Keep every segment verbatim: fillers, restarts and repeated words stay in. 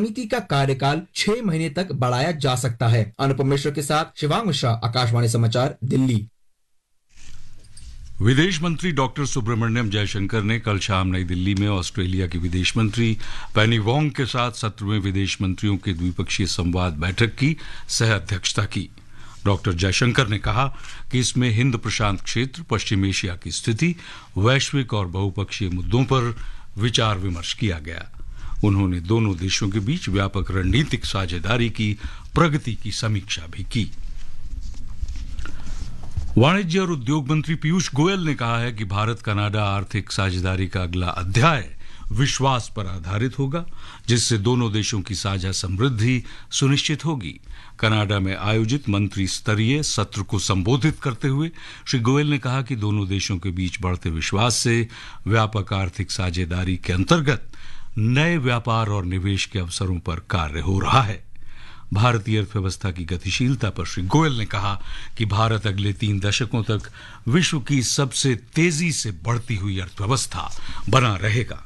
समिति का कार्यकाल छह महीने तक बढ़ाया जा सकता है। अनुपम मिश्र के साथ शिवांग मिश्रा, आकाशवाणी समाचार, दिल्ली। विदेश मंत्री डॉक्टर सुब्रमण्यम जयशंकर ने कल शाम नई दिल्ली में ऑस्ट्रेलिया की विदेश मंत्री पेनी वोंग के साथ सत्रहवें विदेश मंत्रियों के द्विपक्षीय संवाद बैठक की सह अध्यक्षता की। डॉक्टर जयशंकर ने कहा कि इसमें हिंद प्रशांत क्षेत्र, पश्चिम एशिया की स्थिति, वैश्विक और बहुपक्षीय मुद्दों पर विचार विमर्श किया गया। उन्होंने दोनों देशों के बीच व्यापक रणनीतिक साझेदारी की प्रगति की समीक्षा भी की। वाणिज्य और उद्योग मंत्री पीयूष गोयल ने कहा है कि भारत कनाडा आर्थिक साझेदारी का अगला अध्याय विश्वास पर आधारित होगा, जिससे दोनों देशों की साझा समृद्धि सुनिश्चित होगी। कनाडा में आयोजित मंत्री स्तरीय सत्र को संबोधित करते हुए श्री गोयल ने कहा कि दोनों देशों के बीच बढ़ते विश्वास से व्यापक आर्थिक साझेदारी के अंतर्गत नए व्यापार और निवेश के अवसरों पर कार्य हो रहा है। भारतीय अर्थव्यवस्था की गतिशीलता पर श्री गोयल ने कहा कि भारत अगले तीन दशकों तक विश्व की सबसे तेजी से बढ़ती हुई अर्थव्यवस्था बना रहेगा।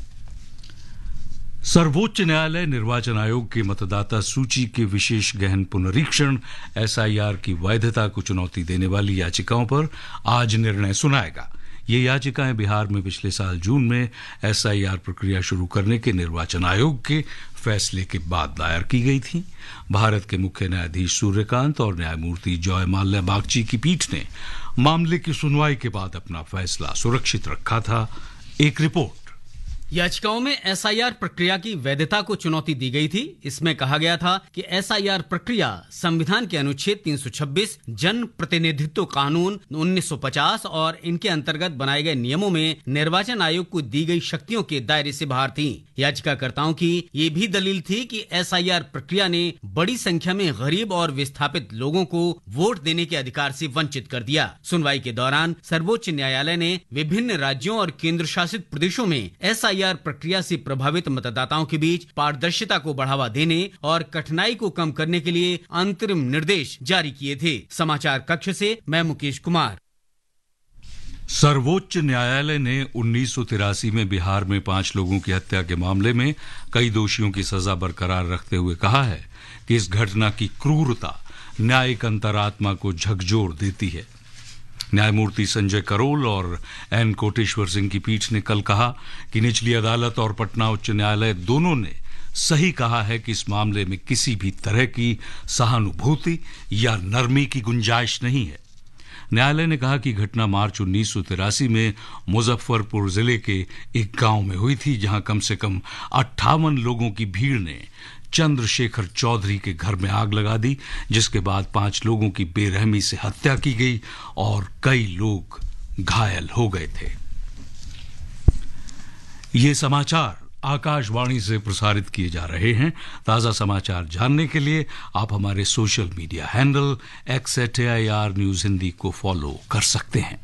सर्वोच्च न्यायालय निर्वाचन आयोग के मतदाता सूची के विशेष गहन पुनरीक्षण एसआईआर की वैधता को चुनौती देने वाली याचिकाओं पर आज निर्णय सुनाएगा। ये याचिकाएं बिहार में पिछले साल जून में एसआईआर प्रक्रिया शुरू करने के निर्वाचन आयोग के फैसले के बाद दायर की गई थी। भारत के मुख्य न्यायाधीश सूर्यकांत और न्यायमूर्ति जॉय माल्या बागची की पीठ ने मामले की सुनवाई के बाद अपना फैसला सुरक्षित रखा था। एक रिपोर्ट। याचिकाओं में एसआईआर प्रक्रिया की वैधता को चुनौती दी गई थी। इसमें कहा गया था कि एसआईआर प्रक्रिया संविधान के अनुच्छेद तीन सौ छब्बीस, जन प्रतिनिधित्व कानून उन्नीस सौ पचास और इनके अंतर्गत बनाए गए नियमों में निर्वाचन आयोग को दी गई शक्तियों के दायरे से बाहर थी। याचिकाकर्ताओं की ये भी दलील थी कि एसआईआर प्रक्रिया ने बड़ी संख्या में गरीब और विस्थापित लोगों को वोट देने के अधिकार से वंचित कर दिया। सुनवाई के दौरान सर्वोच्च न्यायालय ने विभिन्न राज्यों और केंद्र शासित प्रदेशों में एसआईआर प्रक्रिया से प्रभावित मतदाताओं के बीच पारदर्शिता को बढ़ावा देने और कठिनाई को कम करने के लिए अंतरिम निर्देश जारी किए थे। समाचार कक्ष से मैं मुकेश कुमार। सर्वोच्च न्यायालय ने उन्नीस सौ तिरासी में बिहार में पांच लोगों की हत्या के मामले में कई दोषियों की सजा बरकरार रखते हुए कहा है कि इस घटना की क्रूरता न्यायिक अंतरात्मा को झकझोर देती है। न्यायमूर्ति संजय करोल और एन कोटेश्वर सिंह की पीठ ने कल कहा कि निचली अदालत और पटना उच्च न्यायालय दोनों ने सही कहा है कि इस मामले में किसी भी तरह की सहानुभूति या नरमी की गुंजाइश नहीं है। न्यायालय ने कहा कि घटना मार्च उन्नीस सौ तिरासी में मुजफ्फरपुर जिले के एक गांव में हुई थी, जहां कम से कम अट्ठावन लोगों की भीड़ ने चंद्रशेखर चौधरी के घर में आग लगा दी, जिसके बाद पांच लोगों की बेरहमी से हत्या की गई और कई लोग घायल हो गए थे। ये समाचार आकाशवाणी से प्रसारित किए जा रहे हैं। ताजा समाचार जानने के लिए आप हमारे social media handle x eight A I R news Hindi को फॉलो कर सकते हैं।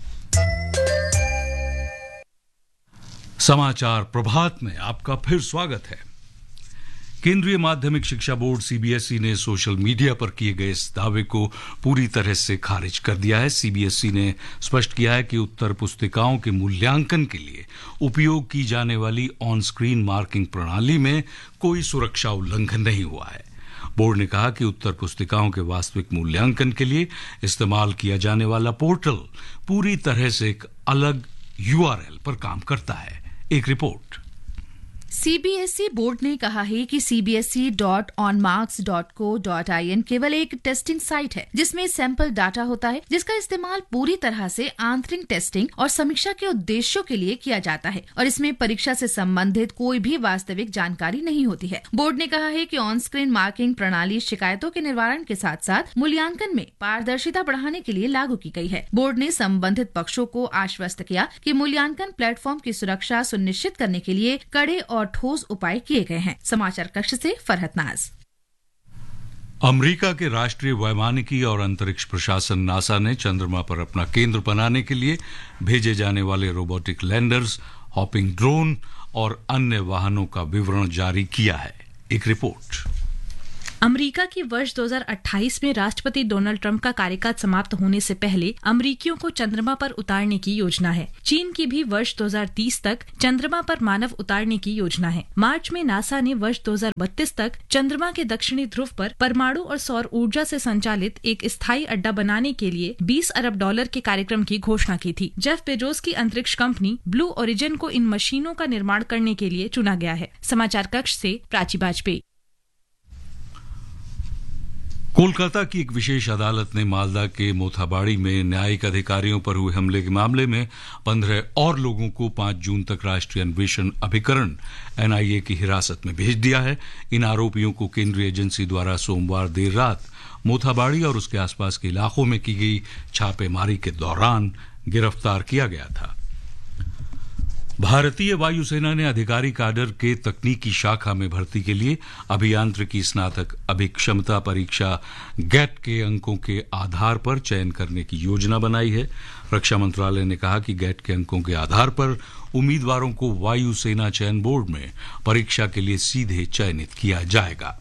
समाचार प्रभात में आपका फिर स्वागत है। केंद्रीय माध्यमिक शिक्षा बोर्ड सीबीएसई ने सोशल मीडिया पर किए गए इस दावे को पूरी तरह से खारिज कर दिया है। सीबीएसई ने स्पष्ट किया है कि उत्तर पुस्तिकाओं के मूल्यांकन के लिए उपयोग की जाने वाली ऑन स्क्रीन मार्किंग प्रणाली में कोई सुरक्षा उल्लंघन नहीं हुआ है। बोर्ड ने कहा कि उत्तर पुस्तिकाओं के वास्तविक मूल्यांकन के लिए इस्तेमाल किया जाने वाला पोर्टल पूरी तरह से एक अलग यूआरएल पर काम करता है। एक रिपोर्ट। सीबीएसई बोर्ड ने कहा है कि C B S E dot on marks dot co dot I N केवल एक टेस्टिंग साइट है जिसमें सैंपल डाटा होता है, जिसका इस्तेमाल पूरी तरह से आंतरिक टेस्टिंग और समीक्षा के उद्देश्यों के लिए किया जाता है और इसमें परीक्षा से संबंधित कोई भी वास्तविक जानकारी नहीं होती है। बोर्ड ने कहा है कि ऑन स्क्रीन मार्किंग प्रणाली शिकायतों के निवारण के साथ साथ मूल्यांकन में पारदर्शिता बढ़ाने के लिए लागू की गई है। बोर्ड ने संबंधित पक्षों को आश्वस्त किया कि मूल्यांकन प्लेटफॉर्म की सुरक्षा सुनिश्चित करने के लिए कड़े और ठोस उपाय किए गए हैं। समाचार कक्ष से फरहत नाज। अमेरिका के राष्ट्रीय वैमानिकी और अंतरिक्ष प्रशासन नासा ने चंद्रमा पर अपना केंद्र बनाने के लिए भेजे जाने वाले रोबोटिक लैंडर्स, हॉपिंग ड्रोन और अन्य वाहनों का विवरण जारी किया है। एक रिपोर्ट। अमेरिका की वर्ष दो हज़ार अट्ठाईस में राष्ट्रपति डोनाल्ड ट्रंप का कार्यकाल समाप्त होने से पहले अमेरिकियों को चंद्रमा पर उतारने की योजना है। चीन की भी वर्ष दो हज़ार तीस तक चंद्रमा पर मानव उतारने की योजना है। मार्च में नासा ने वर्ष दो हज़ार बत्तीस तक चंद्रमा के दक्षिणी ध्रुव पर परमाणु और सौर ऊर्जा से संचालित एक स्थायी अड्डा बनाने के लिए बीस अरब डॉलर के कार्यक्रम की घोषणा की थी। जेफ बेजोस की अंतरिक्ष कंपनी ब्लू ओरिजिन को इन मशीनों का निर्माण करने के लिए चुना गया है। समाचार कक्ष से प्राची बाजपेयी। कोलकाता की एक विशेष अदालत ने मालदा के मोथाबाड़ी में न्यायिक अधिकारियों पर हुए हमले के मामले में पंद्रह और लोगों को पांच जून तक राष्ट्रीय अन्वेषण अभिकरण एनआईए की हिरासत में भेज दिया है। इन आरोपियों को केंद्रीय एजेंसी द्वारा सोमवार देर रात मोथाबाड़ी और उसके आसपास के इलाकों में की गई छापेमारी के दौरान गिरफ्तार किया गया था। भारतीय वायुसेना ने अधिकारी काडर के तकनीकी शाखा में भर्ती के लिए अभियांत्रिकी स्नातक अभिक्षमता परीक्षा गैट के अंकों के आधार पर चयन करने की योजना बनाई है। रक्षा मंत्रालय ने कहा कि गैट के अंकों के आधार पर उम्मीदवारों को वायुसेना चयन बोर्ड में परीक्षा के लिए सीधे चयनित किया जाएगा।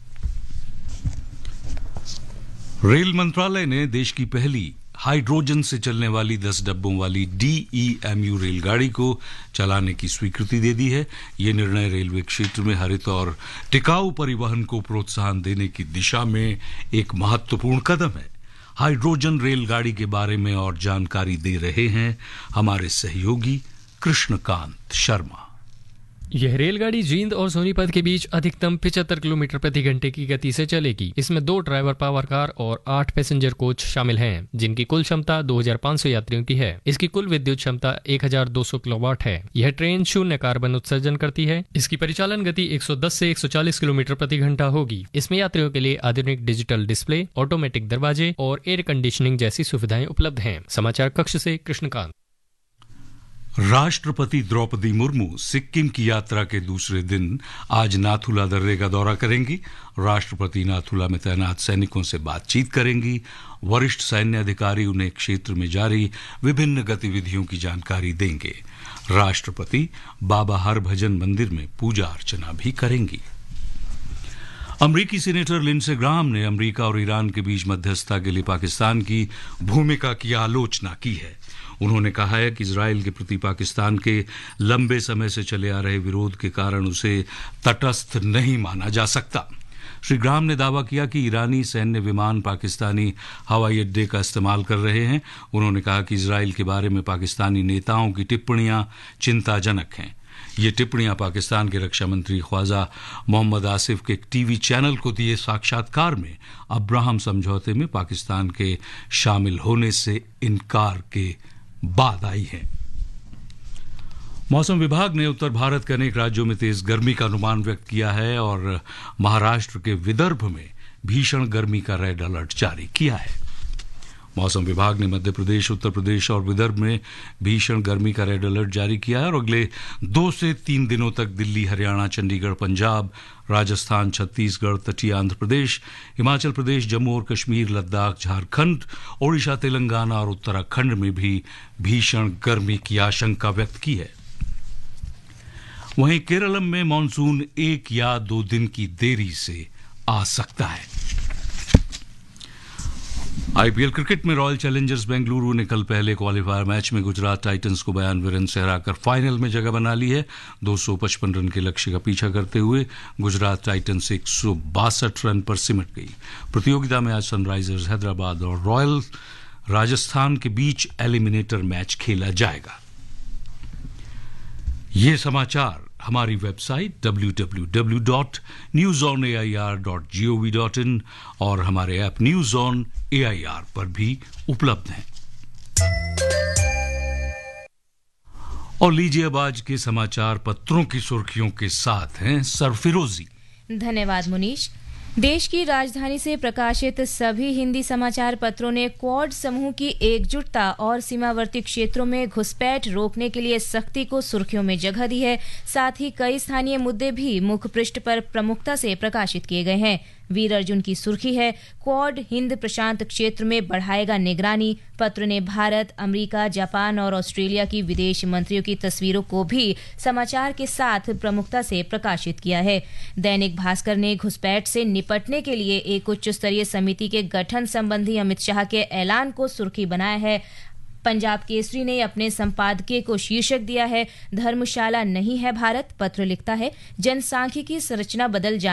रेल मंत्रालय ने देश की पहली हाइड्रोजन से चलने वाली दस डब्बों वाली डीईएमयू रेलगाड़ी को चलाने की स्वीकृति दे दी है। ये निर्णय रेलवे क्षेत्र में हरित और टिकाऊ परिवहन को प्रोत्साहन देने की दिशा में एक महत्वपूर्ण कदम है। हाइड्रोजन रेलगाड़ी के बारे में और जानकारी दे रहे हैं हमारे सहयोगी कृष्णकांत शर्मा। यह रेलगाड़ी जींद और सोनीपत के बीच अधिकतम पचहत्तर किलोमीटर प्रति घंटे की गति से चलेगी। इसमें दो ड्राइवर पावर कार और आठ पैसेंजर कोच शामिल हैं, जिनकी कुल क्षमता दो हज़ार पाँच सौ यात्रियों की है। इसकी कुल विद्युत क्षमता एक हज़ार दो सौ किलोवाट है। यह ट्रेन शून्य कार्बन उत्सर्जन करती है। इसकी परिचालन गति एक सौ दस से एक सौ चालीस किलोमीटर प्रति घंटा होगी। इसमें यात्रियों के लिए आधुनिक डिजिटल डिस्प्ले, ऑटोमेटिक दरवाजे और एयर कंडीशनिंग जैसी सुविधाएं उपलब्ध हैं। समाचार कक्ष से कृष्णकांत। राष्ट्रपति द्रौपदी मुर्मू सिक्किम की यात्रा के दूसरे दिन आज नाथुला दर्रे का दौरा करेंगी। राष्ट्रपति नाथुला में तैनात सैनिकों से बातचीत करेंगी। वरिष्ठ सैन्य अधिकारी उन्हें क्षेत्र में जारी विभिन्न गतिविधियों की जानकारी देंगे। राष्ट्रपति बाबा हरभजन मंदिर में पूजा अर्चना भी करेंगी। अमरीकी सीनेटर लिंडसे ग्राहम ने अमरीका और ईरान के बीच मध्यस्थता के लिए पाकिस्तान की भूमिका की आलोचना की है। उन्होंने कहा है कि इजरायल के प्रति पाकिस्तान के लंबे समय से चले आ रहे विरोध के कारण उसे तटस्थ नहीं माना जा सकता। श्री ग्राहम ने दावा किया कि ईरानी सैन्य विमान पाकिस्तानी हवाई अड्डे का इस्तेमाल कर रहे हैं। उन्होंने कहा कि इजरायल के बारे में पाकिस्तानी नेताओं की टिप्पणियां चिंताजनक हैं। ये टिप्पणियां पाकिस्तान के रक्षा मंत्री ख्वाजा मोहम्मद आसिफ के एक टीवी चैनल को दिए साक्षात्कार में अब्राहम समझौते में पाकिस्तान के शामिल होने से इनकार के बाद आई है। मौसम विभाग ने उत्तर भारत के अनेक राज्यों में तेज गर्मी का अनुमान व्यक्त किया है और महाराष्ट्र के विदर्भ में भीषण गर्मी का रेड अलर्ट जारी किया है। मौसम विभाग ने मध्य प्रदेश, उत्तर प्रदेश और विदर्भ में भीषण गर्मी का रेड अलर्ट जारी किया है और अगले दो से तीन दिनों तक दिल्ली, हरियाणा, चंडीगढ़, पंजाब, राजस्थान, छत्तीसगढ़, तटीय आंध्र प्रदेश, हिमाचल प्रदेश, जम्मू और कश्मीर, लद्दाख, झारखंड, ओडिशा, तेलंगाना और उत्तराखंड में भी भीषण गर्मी की आशंका व्यक्त की है। वहीं केरलम में मानसून एक या दो दिन की देरी से आ सकता है। आईपीएल क्रिकेट में रॉयल चैलेंजर्स बेंगलुरु ने कल पहले क्वालिफायर मैच में गुजरात टाइटंस को बयानवे रन से हराकर फाइनल में जगह बना ली है। दो सौ पचपन रन के लक्ष्य का पीछा करते हुए गुजरात टाइटंस एक सौ बासठ रन पर सिमट गई। प्रतियोगिता में आज सनराइजर्स हैदराबाद और रॉयल राजस्थान के बीच एलिमिनेटर मैच खेला जाएगा। ये समाचार हमारी website W W W dot news on A I R dot G O V dot in और हमारे app news on A I R पर भी उपलब्ध हैं। और लीजिए अब आज के समाचार पत्रों की सुर्खियों के साथ हैं सरफिरोजी। धन्यवाद मुनीश। देश की राजधानी से प्रकाशित सभी हिंदी समाचार पत्रों ने क्वाड समूह की एकजुटता और सीमावर्ती क्षेत्रों में घुसपैठ रोकने के लिए सख्ती को सुर्खियों में जगह दी है। साथ ही कई स्थानीय मुद्दे भी मुख्य पृष्ठ पर प्रमुखता से प्रकाशित किए गए हैं। वीर अर्जुन की सुर्खी है, क्वाड हिंद प्रशांत क्षेत्र में बढ़ाएगा निगरानी। पत्र ने भारत, अमेरिका, जापान और ऑस्ट्रेलिया की विदेश मंत्रियों की तस्वीरों को भी समाचार के साथ प्रमुखता से प्रकाशित किया है। दैनिक भास्कर ने घुसपैठ से निपटने के लिए एक उच्च स्तरीय समिति के गठन संबंधी अमित शाह के ऐलान को सुर्खी बनाया है। पंजाब केसरी ने अपने संपादकीय को शीर्षक दिया है, धर्मशाला नहीं है भारत। पत्र लिखता है, जनसांख्यिकी संरचना बदल जाने